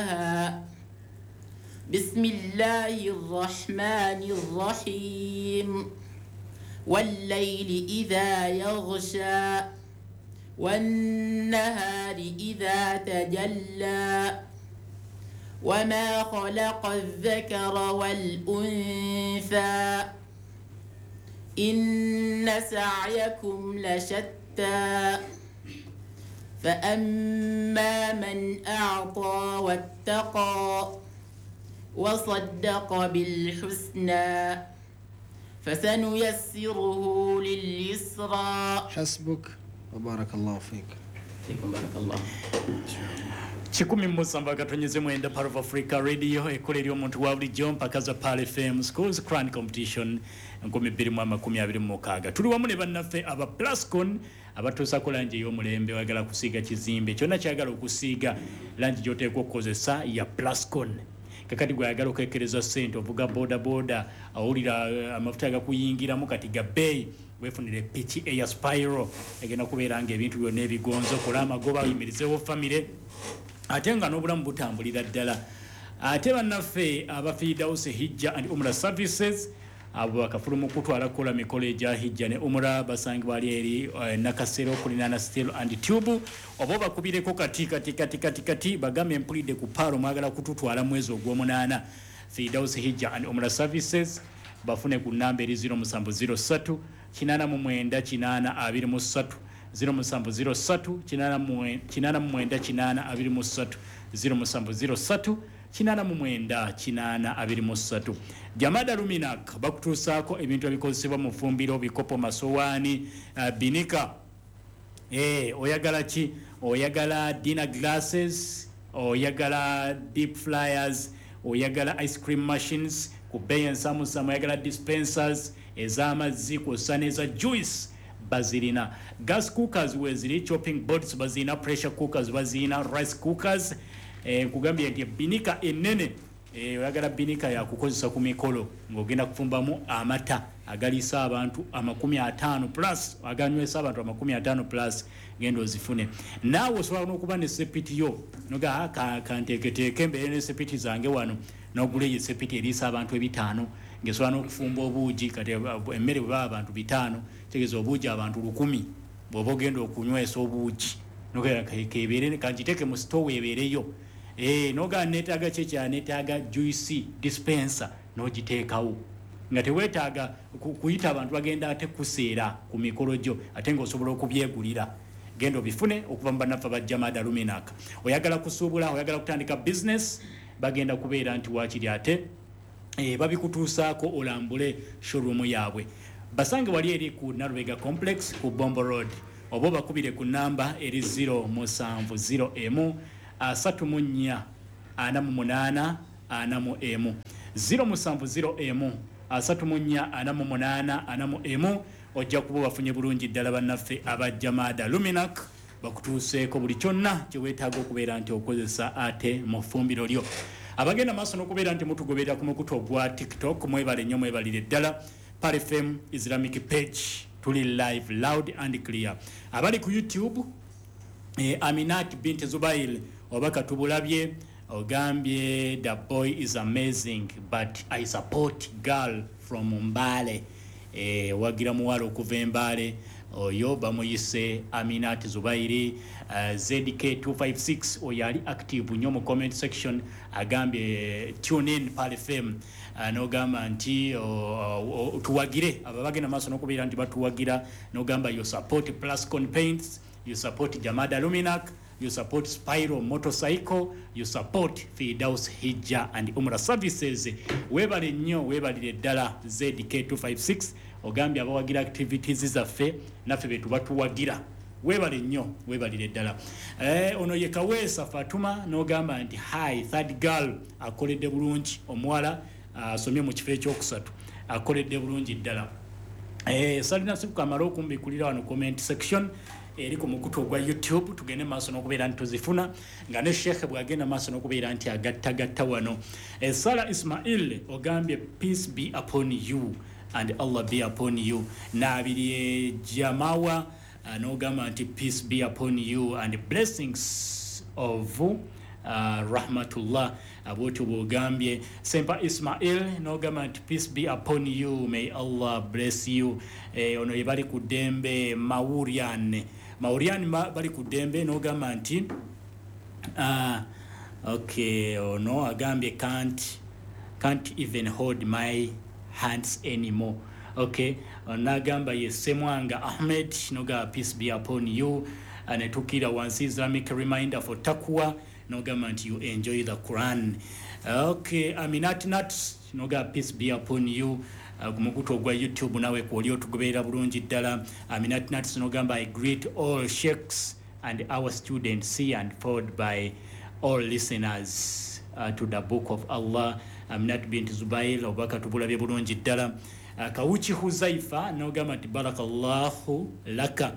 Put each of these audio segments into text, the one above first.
بسم الله الرحمن الرحيم والليل إذا يغشى والنهار إذا تجلى وما خلق الذكر والأنثى إن سعيكم لشتى فأما من أعطى واتقى وصدق بالحسنى فسنيسره لليسرى حسبك وبارك الله فيك. بارك الله. Chikumi musamba katonyeze mwenda part of Africa Radio ekoleri omuntu wa bulijjo mpakaza Pal FM Schools Crown Competition 2026 tuli wamu ne bannaffe aba Plascon abatuusa ko langi y'omulembe wagala kusiiga kizimbe kyonna kyagala okusiiga langi gy'oteekwa okukozesa ya Plascon kakati gwayagala okwekereza ssente ovuga boda awulira amafuta agakuyingiramu kati ga bbeeyi wefunire piki eya Spiro egenda kubeera ng'ebintu byonna ebigonzo kola amagoba yimirizeewo famire ate nga n'obulamu butambulira ddala ate bannaffe aba Firdaus Hijja and Umrah Services abo bakafulumu kutwala kola mikolo egya hijja ne umrah basangibwa eri nakasero kulinana steel and tube obo bakubireko kati bagambe mpulidde ku paro mwagala kututwala mwezi ogw'omunaana Firdaus Hijja and Umrah Services bafune ku namba eri 0703 89923 0703 89923 0703 89923 Jamada Luminak bakutuusaako ebintu ebikozesebwa mu fumbiro bikopo masowaani binika oyagala ki oyagala dinner glasses oyagala deep fryers oyagala ice cream machines ku bbeeyi ensamusamu oyagala dispensers ez'amazzi kw'ossa n'eza juice bazirina gas cookers weziri chopping boards bazina pressure cookers bazina rice cookers kugambye nti binika enene oyagala binika ya kukozesa ku mikolo ng'ogenda kufumbamu amata agalisa abantu 50 plus aganywesa abantu 50 plus genda ozifune naawe osobola n'okuba ne sepiti yo noga kanteeketeeke mbeere ne sepiti zange wano n'ogula eyo sepiti eriisa abantu 5 ng'esobola n'okufumba obuugi kati emmere bwe baba abantu 5 tegeeza obuugi abantu 100 bw'oba ogenda okunywesa obuugi nokebeere kangiteeke mu sitowa ebeereyo noga neetaaga kyekya neetaaga juice dispenser n'ogiteekawo nga teweetaaga kuyita abantu bagenda ate kuseera ku mikolo gyo ate ng'osobola okubyegulira genda obifune okuva mu bannaffe ba Jamada Luminak oyagala kusuubula oyagala kutandika business bagenda kubeera nti waakiri ate babikutuusaako olambule showroom yaabwe basange wali eri ku Narubega Complex ku Bombo Road oba bakubire ku namba eri 070 34 48 40 070 34 48 ojja kuba wafunye bulungi ddala bannaffe aba Jamada Luminak bakutuuseeko buli kyonna kye weetaaga okubeera nti okozesa ate mu ffumbiro lyo abagenda maaso n'okubeera nti mutugoberera ku mukutu ogwa TikTok mwebale nnyo mwebalire ddala Pal FM Islamic page tuli live loud and clear abali ku YouTube Aminat Bint Zubail obaka tubulabye ogambye the boy is amazing but I support girl from Mbale wagira muwalo okuva Mbale oyo bamuyise Aminat Zubairi ZK256 oyali active nnyo mu comment section agambye tune in Pal FM n'ogamba nti tuwagire ababagenda maaso n'okubeera nti batuwagira n'ogamba you support Plascon Paints you support Jamada Luminak you support Spiro Motorcycle you support Firdaus Hijja and Umrah Services webale nnyo webalire ddala ZK256 ogambye abawagira activities zaffe naffe betu batuwagira webale nnyo webalire ddala ono ye Kaweesa Fatuma n'ogamba nti hi third girl akoledde bulungi omuwala asomye mu kifo ekyokusatu akoledde bulungi ddala salina sikamala okumbikulira wano comment section eri ku mukutu ogwa YouTube tugende maaso n'okubeera nti tuzifuna nga ne Sheikh bwagenda maaso n'okubeera nti agattagatta wano Sara Ismail ogambye peace be upon you and Allah be upon you nabiri Jamawa n'ogamba nti peace be upon you and blessings of rahmatullah abotu bogambye Sempa Ismail nogamba nti peace be upon you, may Allah bless you. Ono yebali ku dembe Maurian bali ku dembe nogamba nti okay ono agambye can't even hold my hands anymore. Okay, nagamba ye Semwanga Ahmed noga peace be upon you. Anetukira once Islamic reminder for Taqwa nogamba nti you enjoy the Quran. Okay, Aminat Nat noga peace be upon you. Kumukutu ogwa YouTube nawe kwolio tugoberera bulungi ddala. Aminat Nat nogamba I greet all sheikhs and our students, see and followed by all listeners to the book of Allah. Aminat bint Zubair obaka tubulabye bulungi ddala. Kawuchi Huzaifa nogamba nti barakallahu laka.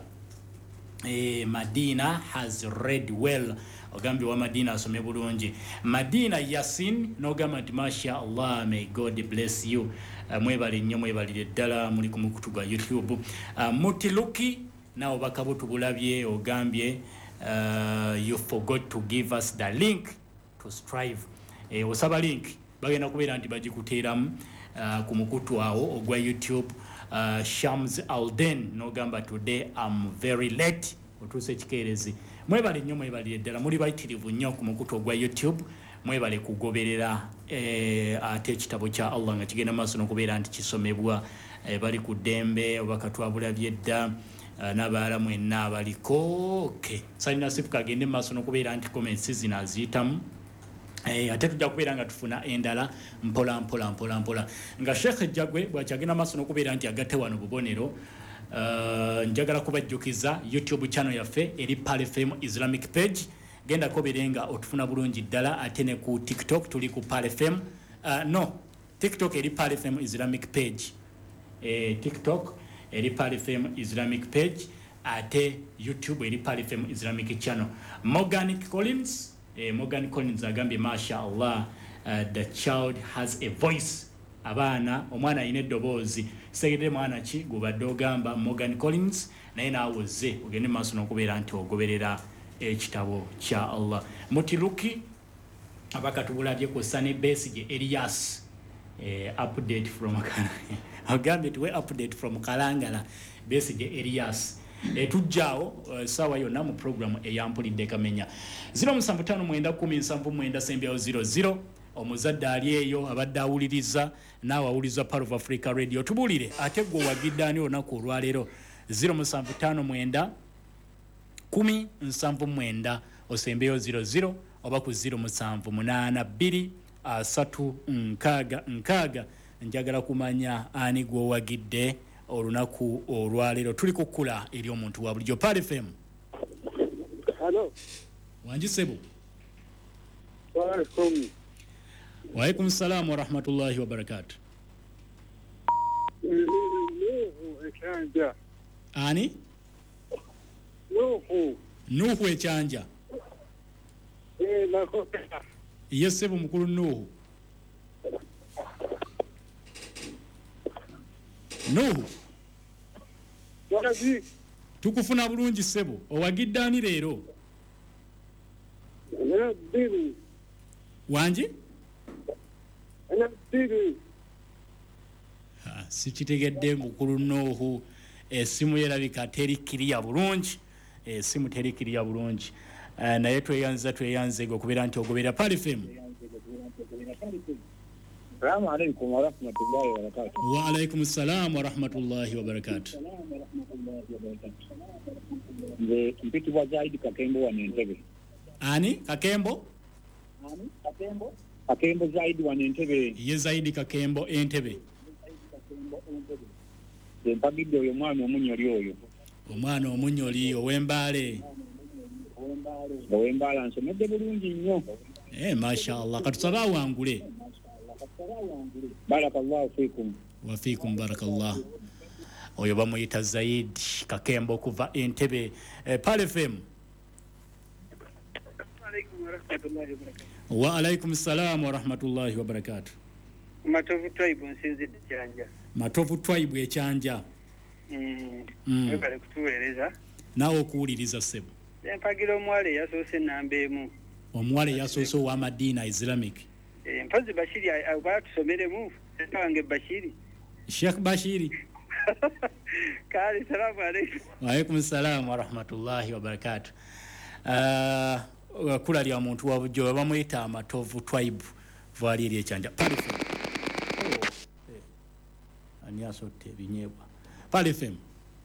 Madina has read well. Ogambi wa Madina asome bulungi. Madina Yasin nogamba nti masha Allah, may God bless you. Mwebali nnyo mwebalire ddala muli ku mukutu gwa YouTube. Mutiluki nawo bakabo tubulabye ogambye you forgot to give us the link to Strive. Osaba link bagenda kubeera nti bagikuteeramu ku mukutu awo ogwa YouTube. Shams Alden nogamba today I'm very late otuse kikeerezi. Mwebale nnyo mwebalire ddala muli bayitirivu nnyo ku mukutu ogwa YouTube. Mwebale kugoberera ate ekitabo kya Allah nga kigenda maaso n'okubeera nti kisomebwa. Bali ku ddembe obaka twabulabye dda n'abalala mwenna abaliko. Okay, salina sifuka agende maaso n'okubeera nti comments zino aziyitamu. Ate tujja kubeera nga tufuna endala mpola nga Sheikh Jagwe bw'akyagenda maaso n'okubeera nti agatte wano bubonero. Njagala kubajjukiza YouTube channel yaffe eri Pal FM Islamic page. Genda koberenga otufuna bulungi ddala. Ate ne ku TikTok tuli ku Pal FM. TikTok eri Pal FM Islamic page. TikTok eri Pal FM Islamic page. Ate YouTube eri Pal FM Islamic channel. Morgan Collins agambye masha Allah, the child has a voice. Abana omwana ayina eddoboozi. Segedde mwana ki gubadde ogamba Morgan Collins naye naawoze ogende maaso n'okubeera nti ogoberera ekitabo kya Allah. Mutiluki abakatubulabye ku Sunny Besigye Elias update from agambye tuwe update from Kalangala Besigye Elias. Tujjaawo sawa yonna mu program eyampulidde kamenya 07591079 sembyawo 00. Omuzadde ali eyo abadde awuliriza naawe awuliriza Part of Africa Radio tubulire ate gwe wagidde ani olunaku olwaleero 07591079 osembeyo 00 oba ku 078236 njagala kumanya ani gwe wagidde olunaku olwaleero. Tuli kukula eri omuntu wa bulijjo Pal FM. Hello. Wanjisebo. Wa alaikum salam wa rahmatullahi wa barakatuh. Ani? Nuhu Echanja. Yesebo mukulu Nuhu. Nuhu. Tukufuna bulungi sebo. Owagidde ani leero? Wanji? Sikitegedde mukulu Nuhu. Esimu yerabika teri kiriya bulungi. Esimu teri kiriya bulungi. Naye tweyanze okubeera nti ogobera Pal FM. Assalamu alaikum wa rahmatullahi wa barakatuh. Wa alaikum salam wa rahmatullahi wa barakatuh. Nze mpitibwa Zaidi Kakembo wa Entebbe. Ani? Kakembo? Kakembo Zaidi wa Entebbe. Ye Zaidi Kakembo Entebbe. Mpagidde oyo mwana omunyoli oyo. Omwana omunyoli ow'embaale. Ow'embaala nsomedde bulungi nnyo. Masha Allah katusabe awangule. Barakallahu fikum. Wa fikum barakallah. Oyo bamuyita Zaidi Kakembo kuva Entebbe. Pal FM. Wa alaikum salam wa rahmatullahi wa barakatuh. Matovu tribe nsinzidde Kyanja. Matovu tribe Ekyanja. Kale kutuweereza. Naawe okuwuliriza ssebo. Empagira omwale yasoose nnamba emu. omuwala yasoose owa Madina Islamic Mpazi Bashiri batusomeremu wange Bashiri Sheikh Bashiri Kale salamu alaykum. Wa alaykum salaam wa rahmatullahi wa barakatuh. Kula lya muntu wa bujo bamuyita Amatovu tribe vali lye chanja. Ani asote binyebwa. Pale FM.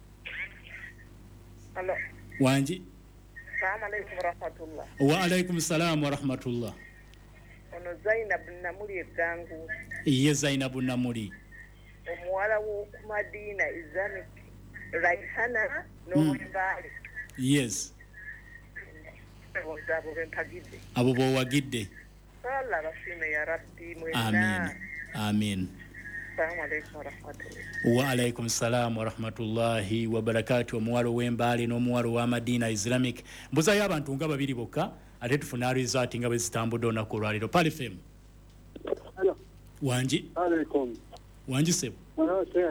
Hello. Wanji. Assalamu alaykum wa rahmatullah. Wa alaykum salaam wa rahmatullah. Ono Zainab Namuli egangu. Ye Zainab Namuli. Omuwala wo ku Madina Islamic Raihana no Mbali. Yes. Abo bo wagidde. Allah basime ya Rabbi mwena. Amin. Amin. Assalamu alaykum wa rahmatullah. Wa alaykum salaam wa rahmatullahi wa barakatuh. Omuwala w'Embale n'omuwala wa Madina Islamic. Mbuza y'abantu nga babiri bokka ate tufuna result nga bwe zitambudde olunaku olwaleero. Pale FM. Hello. Wanji. Alaykum. Wanji sebo. Okay.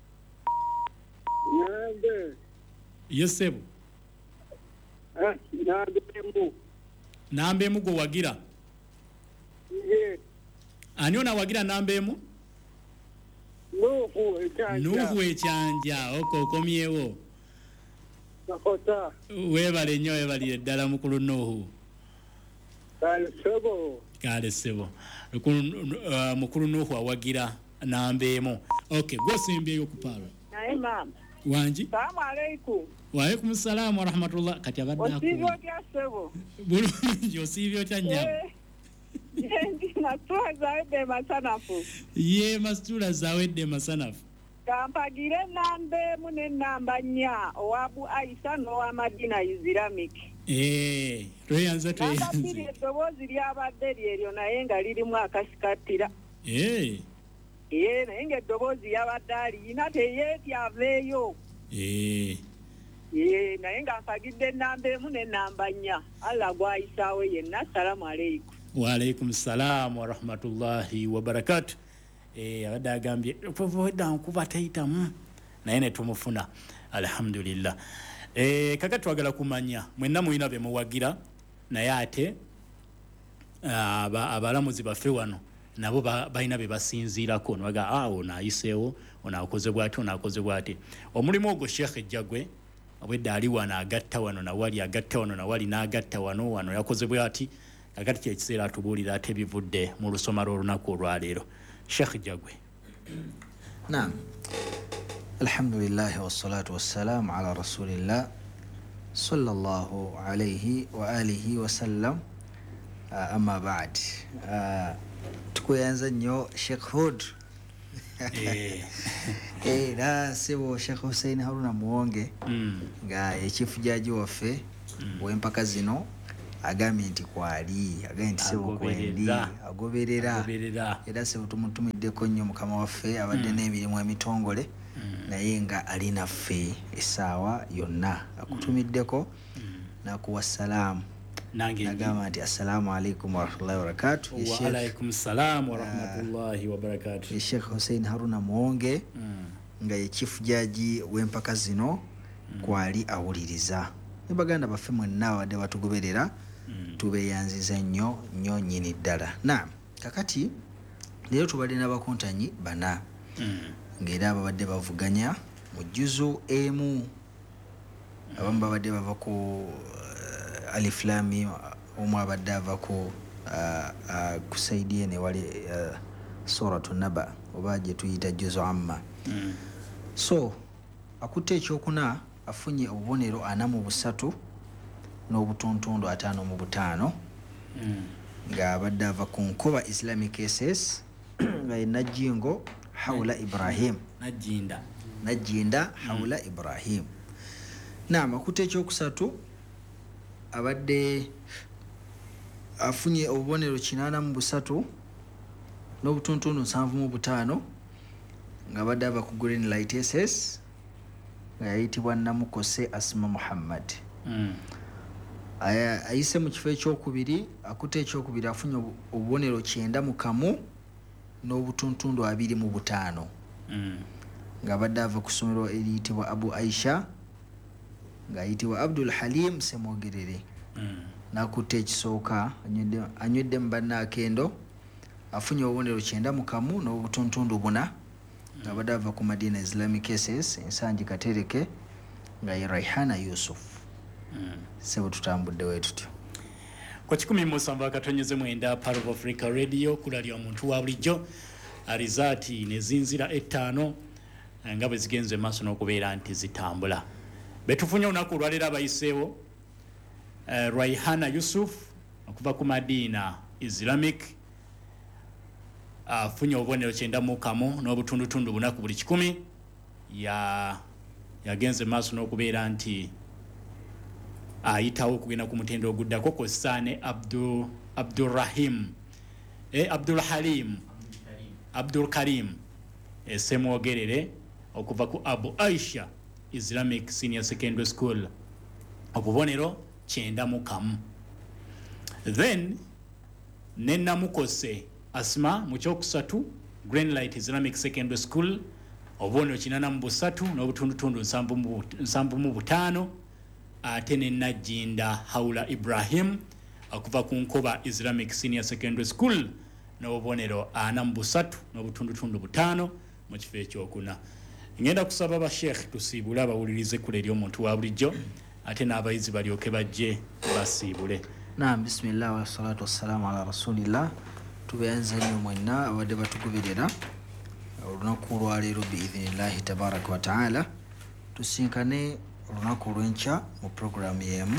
Nande. Yes sebo. Nande. Nambe mu go wagira. Ye. Ani ona wagira nambe mu? Nuhu ekyanja okomyewo. Nakota. Webale nnyo webalire ddala mukulu Nuhu. Kale sebo. Mukulu Nuhu awagira nambeemu. Okay, gosimbyeyo kupala. Naye mama. Wanji? Assalamu alaykum. Wa alaykum salaam wa rahmatullah. Kati abadde ako. Osibyo kya sebo. Bulungi osibyo kya nnyama. Yendi mastura zawedde masanafu. Ye mastura zawedde masanafu. Kampagire nambeemu n'ennamba 4 owa Abu Aisha n'owa Madina Islamic. Tweyanza. Namba 2 eddoboozi lyabadde lyeryo naye nga lirimu akasikatira. Naye ng'eddoboozi yabadde aliyina teyeetya aveeyo. Naye nga mpagidde ennamba emu n'ennamba 4. Allah gwayisaawo yenna. Assalamu alaykum. Wa alaykum salaam wa rahmatullahi wa barakatuh. Abadde agambye wedda nkuba tayitamu naye ne tumufuna alhamdulillah. Kaka twagala kumanya mwenna muyina be muwagira naye ate abalamuzi baffe wano nabo balina be basinziirako nwaga ono ayiseewo ono akoze bw'ati ono akoze bw'ati. Omulimu ogwo Sheikh Jagwe obwedda ali wano agatta wano nawali agatta wano nawali n'agatta wano yakoze bw'ati. Kakati kyekiseera atubuulira ate bivudde mu lusoma lw'olunaku olwaleero. Sheikh Jagwe. Naam. Alhamdulillah wassalatu wassalamu ala rasulillah sallallahu alayhi wa alihi wa sallam. Amma ba'd. Tukuyanza nnyo Sheikh Hud. Era sebo Sheikh Hussein Haruna Muwonge nga ekifu jaji waffe w'empaka zino agambye nti kwali agambye nti sebo kwendi agoberera era sebo tumutumiddeko nnyo mukama waffe abadde n'emirimu emitongole naye nga ali naffe essaawa yonna akutumiddeko nakuwa salaamu nagamba nti assalamu alaikum warahmatullahi wabarakatuh. Wa alaikum salaam warahmatullahi wabarakatuh. Sheikh Hussein Haruna Muwonge nga ye chief jaji w'empaka zino kwali awuliriza ne baganda baffe mwenna abadde batugoberera tubeyanziza nnyo nnyini ddala. Naam, kakati leero tubadde n'abakuntanyi bana ng'era ababadde bavuganya mu jjuzu emu. Abamu babadde bava ku Alif Lam Mim, omu abadde ava ku saidi ene wali suratu Naba oba gye tuyita jjuzu amma. So akutte ekyokuna afunye obubonero 43 n'obutontondo 55 nga abadde ava ku Nkoba Islamic Cases nga ye Najjingo Hawla Ibrahim. Najjinda Hawla Ibrahim. Naam, akutte ekyokusatu abadde afunye obubonero 83 n'obutontondo 75 nga abadde ava ku Green Light SS nga yayitibwa Namukose Asma Muhammad. Ayise mu kifo ekyokubiri akutte ekyokubiri afunye obubonero 91 n'obutontondo 25 nga abadde ava ku ssomero eriyitibwa Abu Aisha nga ayitibwa Abdul Halim Semwogerere nakutte ekisooka anywedde mu bannaakendo afunye obubonero 9 mu kamu n'obutuntundu 4 nga badde ava ku Madina Islamic Cases ensangi Katereke nga ye Raihana Yusuf sebo tutambudde wetutyo kwa 17 akatonyeze mwenda Part of Africa Radio kulali omuntu wa bulijjo alizati nezinzira 5 nga bwe zigenze maaso n'okubeera nti zitambula betufunye olunaku olwaleero abayiseewo Raihana Yusuf okuva ku Madina Islamic afunye obubonero 9 mu kamu n'obutundutundu 4 ku buli 100 yagenze maaso n'okubeera nti ayitawo okugenda ku mutendo oguddako Kosane Abdul Karim esemwogerere okuva ku Abu Aisha Islamic Senior Secondary School obubonero 9 mu kamu. Then Nena Mukose Asma mu kyokusatu Greenlight Islamic Secondary School obubonero 83 n'obutundutundu 75 ate ne Najinda Haula Ibrahim akuva ku Nkoba Islamic Senior Secondary School n'obubonero 43 n'obutundutundu 5 mu kifo ekyokuna. Ngenda kusaba ba Sheikh tusiibule abawulirize kule eri omuntu wa bulijjo ate n'abayizi balyoke bajje basiibule. Naam, bismillah wa salatu wassalamu ala rasulillah. Tubeanza nyo mwenna abadde batugoberera olunaku olwaleero biidhinillahi tabaraka wa taala tusinkane olunaku olw'enkya mu programu y'emu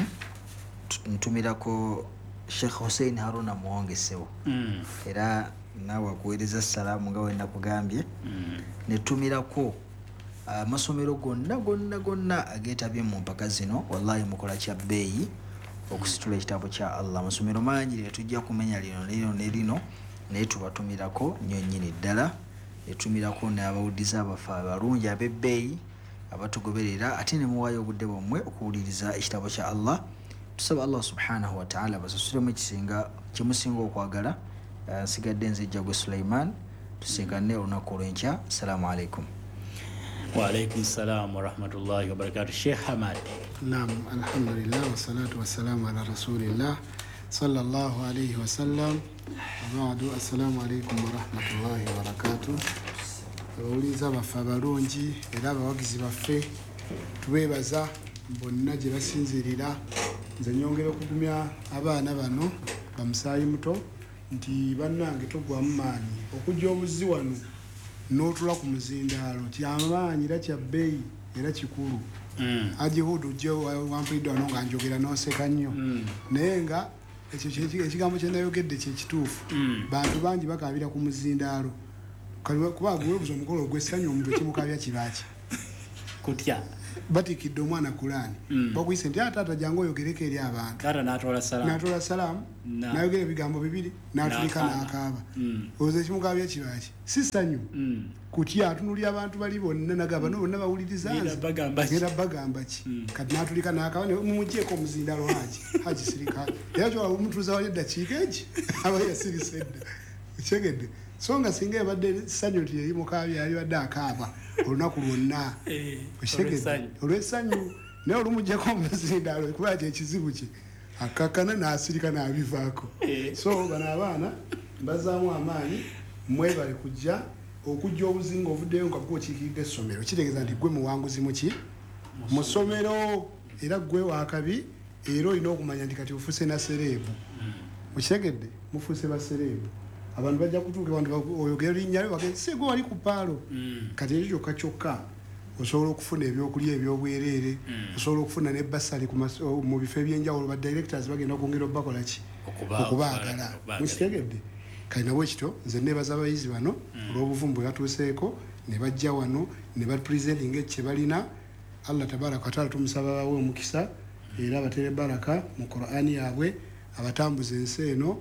ntumirako Sheikh Hussein Haruna Muwongesewo era naawe akuweereza salaamu nga wenda kugambye netumirako amasomero gonna ageetabye mu mpaka zino wallahi mukola kya bbeeyi okusitula ekitabo kya Allah. Amasomero mangi tujja kumenya lino naye tubatumirako nnyo nnyini ddala netumirako n'abawuliza abafa abalungi ab'ebbeeyi abatugoberera ate ne muwaayo obudde bwammwe okuwuliriza ekitabo kya Allah. Tusaba Allah subhanahu wa ta'ala basasulemu ekisinga kyemusinga okwagala. Nsigadde nzijja gwe Sulaiman tusinkane olunaku olw'enkya. Assalamu alaikum. Wa alaikum salam wa rahmatullahi wa barakatuh. Sheikh Hamad. Naam, alhamdulillah wa salatu wa salamu ala rasulillah sallallahu alayhi wa sallam. Ba'du, assalamu alaikum wa rahmatullahi wa barakatuh. Uliza bafa abalungi era abawagizi baffe tubeebaza bonna gye basinzirira. Nze nyongera okugumya abaana bano bamusaayi muto nti bannange togwamu maanyi okujja obuzi wano n'otula ku muzindaalo kyamaanyi era kya bbeeyi era kikulu. Ajihudu ojje wampulidde wano nga njogera n'oseka nnyo naye nga ekigambo kye nayogedde kye kituufu. Bantu bangi bakaabira ku muzindaalo kuba gwebuza omukolo ogw'essanyu omuntu ekimukabya kibaaki kutya batikidde omwana Kurani bakuyise nti taata jangu oyogereko eri abantu n'atoola salaamu n'ayogera ebigambo bibiri n'atulika n'akaaba oza ekimukabya kibaaki si ssanyu kutya atunulira abantu bali bonna nagamba bonna bawuliriza nze genda bagamba ki kati n'atulika n'akaaba mumugyeko omuzindaalo haji sirika era kyola omutuuza wali eddakiika eki aba yasirise edda ekyegedde so nga singa ebadde ssanyu nti yeri mukaabi yali badde akaaba olunaku lwonna olw'essanyu naye olumugyeko omuzindaalo kuba ti ekizibu kye akakkana n'asirika n'abivaako. So bano abaana mbazaamu amaanyi mwebale kujja okujja obuzinga ovuddeyo nga gwe okiikiridde essomero kitegeeza nti gwe muwanguzi muki mu ssomero era gwe waakabi era olina okumanya nti kati ofuse na sereebu okitegedde mufuse basereebu. Abantu bajja kutuuka abantu oyogera linnya bagenda sigwe wali ku paalo kati ekyo kyokka osobola okufuna ebyokulya ebyobwereere osobola okufuna ne basali mu bifo ebyenjawulo ba directors bagenda okwongera obakola ki okubaagala mukitegedde. Kali nabwe kityo nze nebaza abayizi bano olw'obuvumbu bwe batuuseeko ne bajja wano ne bapresentinga ekye balina. Allah tabaraka wataala tumusaba bawe omukisa era abatere baraka mu Qur'ani yaabwe abatambuza ensi eno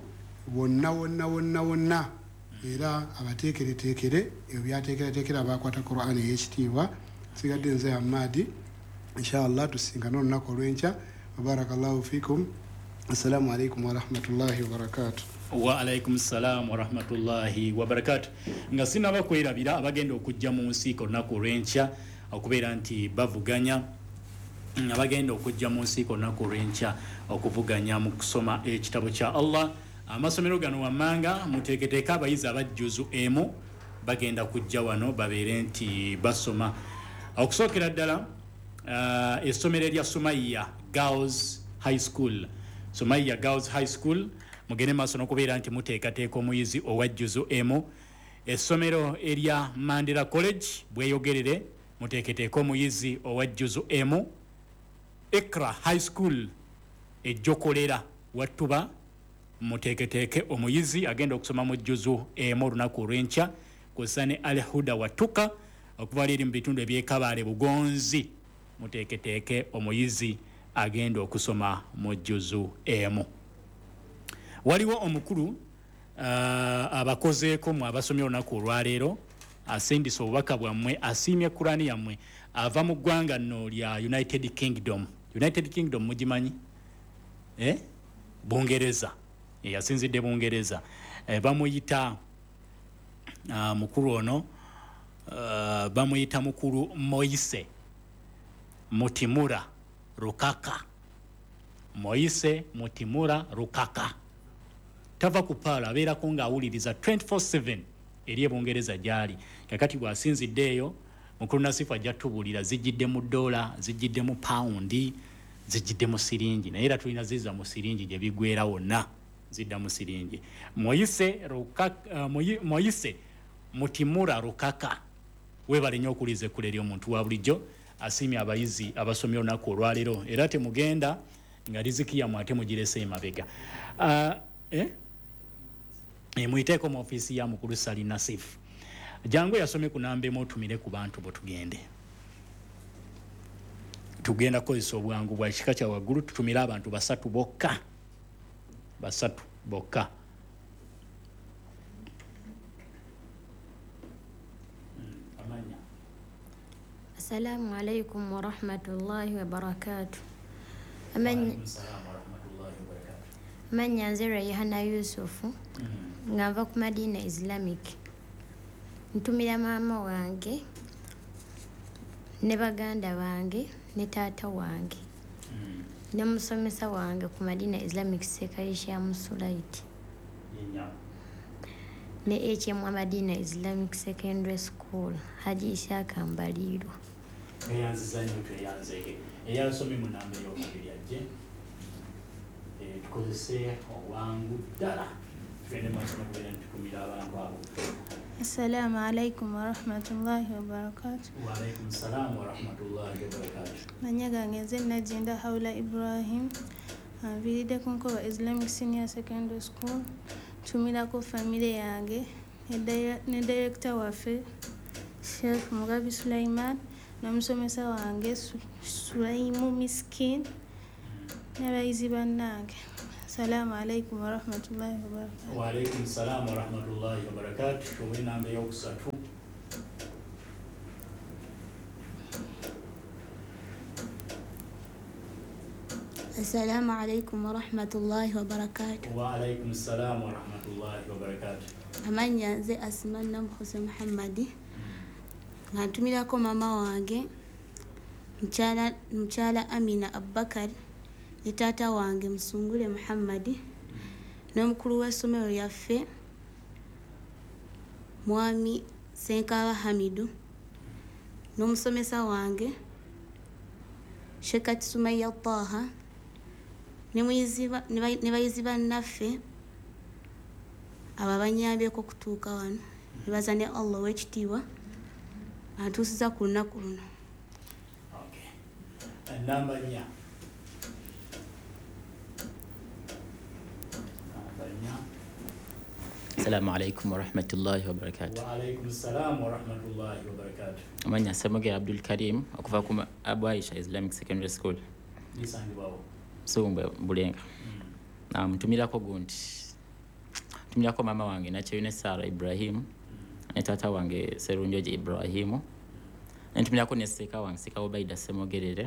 wonna era abateekereteekere ebyo byateekerateekera abakwata Qur'ani ey'ekitiibwa. Sigadde nze Hamadi inshallah tusinkana olunaku olw'enkya. Barakallahu fikum. Assalamu alaikum wa rahmatullahi wa barakatuh. Wa alaikum salam wa rahmatullahi wa barakatuh. Nga sinaba kwerabira abagenda okujja mu nsiiko olunaku olw'enkya okubeera nti bavuganya abagenda okujja mu nsi olunaku olw'enkya okuvuganya mu kusoma ekitabo kya Allah. Amasomero gano wammanga muteeketeeka abayizi abajjuzu emu bagenda kujja wano babeere nti basoma. Okusookera ddala essomero erya Sumaiya Girls High School, Sumaiya Girls High School mugende maaso n'okubeera nti muteekateeka omuyizi owajjuzu emu. Essomero erya Mandela College bweyogerere muteeketeeka omuyizi owajjuzu emu. Ikra High School ejjokolera Wattuba muteeketeeke omuyizi agenda okusoma mu jjuzu emu olunaku olw'enkya. Kw'ossa ne Al Huda Wattuka okuva eri mu bitundu eby'Ekabaale Bugonzi muteeketeeke omuyizi agenda okusoma mu jjuzu emu. Waliwo omukulu abakozeeko mu abasomye olunaku olwaleero asindisa obubaka bwammwe asiimye Kurani yammwe ava mu ggwanga nno lya United Kingdom. United Kingdom mugimanyi? Bungereza. Yasinzidde Bungereza. Bamuyita mukulu ono bamuyita mukulu Moise Mutimura Rukaka. Moise Mutimura Rukaka. Tava kupaala abeerako ng'awuliriza 24/7 eri Bungereza gyali. Kakati bw'asinziddeeyo mukulu Nasifu ajja tubuulira zijjidde mu dola, zijjidde mu paundi, zijjidde mu siringi. Naye era tulina zizza mu siringi gye bigwera wonna. Zidda mu siringi. Moise Mutimura Rukaka. Weebale nnyo okuliza ekkulu eri omuntu wa bulijjo asiimye abayizi abasomye olunaku olwaleero. Era temugenda nga riziki yammwe ate mugirese emabega. Muyiteeko mu ofiisi ya mukulu Sali Nasifu. Jangu yasome ku namba emu otumire ku bantu bo tugende. Tugenda kukozesa obwangu bwa kika kya waggulu tutumire abantu basatu bokka. Basatu bokka. Amanya. Assalamu alaikum wa rahmatullahi wa barakatuh. Amanya nze Rayhana Yusufu nga nva ku Madina Islamic. Ntumira maama wange ne baganda bange ne taata wange ne musomesa wange ku Madina Islamic Sekaisha Musulaiti ne HM Madina Islamic Secondary School Haji Ishaka Mbaliro. Eyanziza nnyo tweyanzeke. Eyasomye mu namba ey'okubiri ajje. Tukozese obwangu ddala. Twende maaso n'okubeera nti tukumira abantu abo. Assalamu alaikum wa rahmatullahi wa barakatuh. Wa alaikum salam wa rahmatullahi wa barakatuh. Manya gange nze Najinda Haula Ibrahim. Nviridde ku Nkoba Islamic Senior Secondary School. Tumirako family yange ne director waffe Sheikh Mugabi Sulaiman n'omusomesa wange Sulaimu Miskin n'abayizi bannange. Assalamu alaikum wa rahmatullahi wa barakatuh. Wa alaikum salam wa rahmatullahi wa barakatuh. Tuwe namba y'okusatu. Assalamu alaikum wa rahmatullahi wa barakatuh. Wa alaikum salam wa rahmatullahi wa barakatuh. Amanya nze Asman Namkhose Muhammadi. Ntumirako mama wange Mchala Amina Abubakar ne taata wange Musungule Muhammadi n'omukulu w'essomero lyaffe Mwami Senkaba Hamidu n'omusomesa wange Shekat Sumaiya Taha ne bayizi bannaffe abo abanyambyeko okutuuka wano. Nebaza ne Allah w'ekitiibwa atuusiza ku lunaku luno. Namba 4. Assalamu alaikum wa rahmatullahi wa barakatuh. Wa alaikum salam wa rahmatullahi wa barakatuh. Amanya Semoge Abdul Karim okuva ku Abu Aisha Islamic Secondary School. Nisangibwawo. Sumbe Bulenga. Mtumirako gundi. Tumirako mama wange Nachayune Sara Ibrahim. Ne tata wange Serunjoje Ibrahimu. Ntumirako ne Seka wange Seka Obaida Semogerere.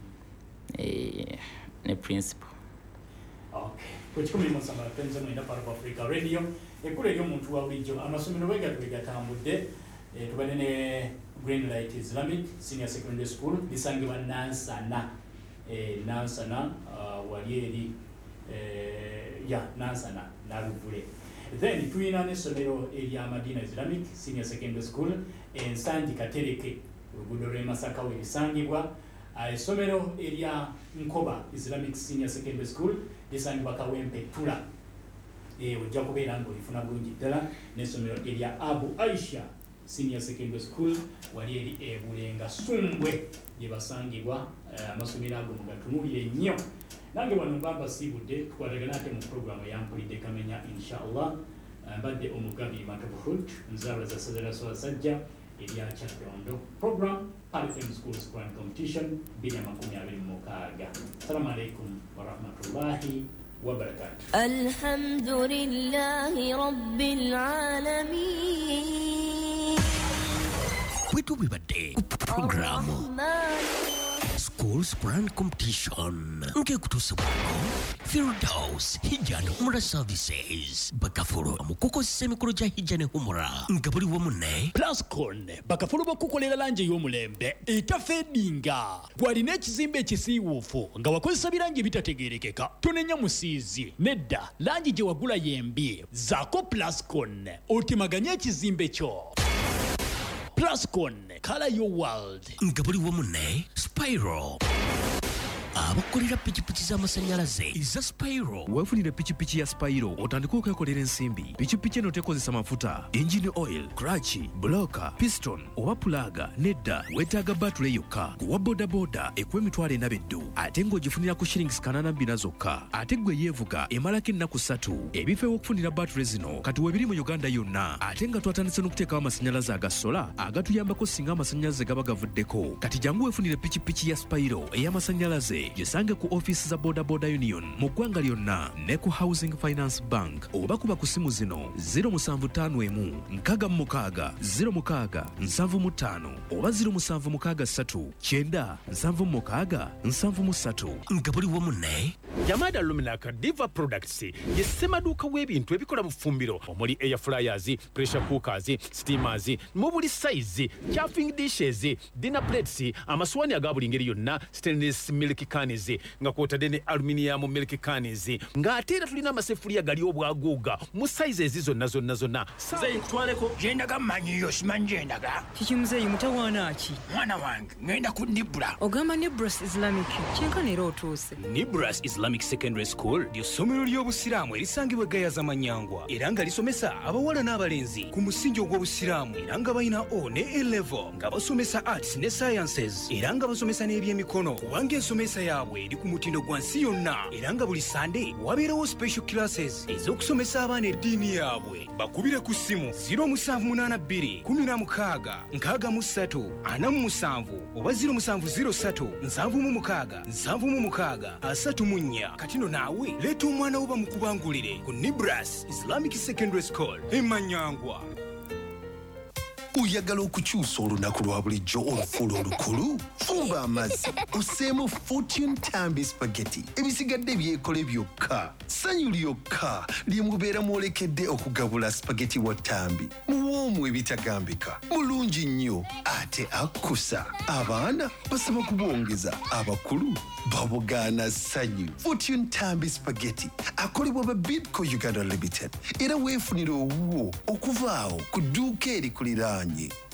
Ne principal. Okay. Kuchikumi musamba penzo mwenda para Africa Radio. Ekule lyo muntu wa bulijjo amasomero wegatambudde. Tubane ne Green Light Islamic Senior Secondary School lisangibwa Nansana Nansana wali eri Nansana Naluvule. Then tuyina n'essomero erya Madina Islamic Senior Secondary School Ensangi Katereke oluguudo lw'e Masaka we lisangibwa. Essomero erya Nkoba Islamic Senior Secondary School lisangibwa Kawempe Tula. Ojja kubeera ng'olifuna bulungi ddala. N'essomero erya Abu Aisha Senior Secondary School wali eri Bulenga Sumbwe gye basangibwa. Amasomero ago mugatunulire nnyo. Nange wano mbamba sibudde tukwatagana ate mu programu yampulidde Kamenya inshallah. Mbadde omugabi Matobuhut nzaalwa za Sazera Swasajja erya Kyaddondo program RFM Schools Grand Competition 2026. Assalamu alaikum wa rahmatullahi wa barakatuh. Alhamdulillahi rabbil alamin. Kwetu bibadde programu Schools Grand Competition nke kutusibwako Firdaus Hijane Humra Services Bakafuru amukukozesa emikolo gya Hijane Humra nga buli wamu ne Plascon Bakafuru bakukolera langi y'omulembe etafeedinga bw'alina ekizimbe ekisiiwuufu nga wakozesa birangi bitategeerekeka tonenya musiizi nedda langi gye wagula yembi zaako Plascon otemaganye ekizimbe kyo. Plascon, color your world. Nga buli wamu ne Spyro abakolera pikipiki z'amasanyalaze eza Spyro. Wefunire pikipiki ya Spyro otandika okwekolera ensimbi. Pikipiki eno tekozesa mafuta, engine oil, clutch, blocker, piston oba pulaga nedda wetaaga battery yokka. Kuwa bodaboda ekuwa emitwalo 4 ate ng'ogifunira ku shillings 82 zokka. Ate gwe yeevuga emalako ennaku 3. Ebifo ew'okufunira battery zino kati weebiri mu Uganda yonna ate nga twatandise n'okuteekawo amasanyalaze aga sola agatuyambako singa amasanyalaze gaba gavuddeko. Kati jangu weefunire pikipiki ya Spyro ey'amasanyalaze gisange ku office za Boda Union mu ggwanga lyonna ne ku Housing Finance Bank oba kuba ku simu zino 0751 66 06 75 oba 0763 9 76 73. Nga buli wamu ne Jamada Luminaka Diva Products ye ssemaduuka w'ebintu ebikola mu ffumbiro omuli air fryers, pressure cookers, steamers mu buli size, chafing dishes, dinner plates, amaswani aga buli ngeri yonna, stainless milk cans nga kwotadde ne aluminium milk cans nga ate era tulina amaseffuliya gali obwaguuga mu size ezizo zonna. Zeyi twaleko jendaga manyiyo simanyi jendaga kiki muzeyi mutawaana ki mwana wange ngenda ku Nibra ogamba Nibras Islamic kyenkana era otuuse. Nibras Islamic Secondary School ly'essomero ly'obusiraamu erisangibwa Gayaza Manyangwa era nga lisomesa abawala n'abalenzi ku musingi ogw'obusiraamu era nga balina O ne A-level nga basomesa arts ne sciences era nga basomesa n'ebyemikono kubanga ensomesa yaabwe eri ku mutindo gwa nsi yonna era nga buli Sunday wabeerawo special classes ez'okusomesa abaana eddiini yaabwe. Bakubire ku ssimu 0782 16 63 47 oba 0703 76 76 34. Katino naawe leeta omwana wo bamukubangulire ku Nibras Islamic Secondary School Manyangwa. Oyagala okukyusa olunaku lwa bulijjo olufuula olukulu? Fumba amazzi oseemu Fortune Tambi Spaghetti ebisigadde byekole byokka. Ssanyu lyokka lye mubeera mwolekedde okugabula spaghetti wa Tambi. Muwoomu ebitagambika, mulungi nnyo ate akkusa. Abaana basaba kubwongeza, abakulu babugaana ssanyu. Fortune Tambi Spaghetti akolebwa ba Bidco Uganda Limited era weefunira owuwo okuvaawo ku dduuka erikuliraanye.